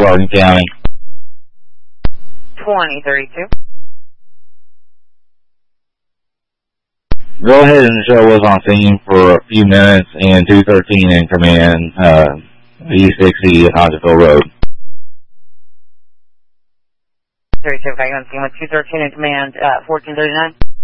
Barton County. 2032. Go ahead and show us on scene for a few minutes and 213 in command, E60 Hodgeville Road. 32, okay, on scene with 213 in command, 1439.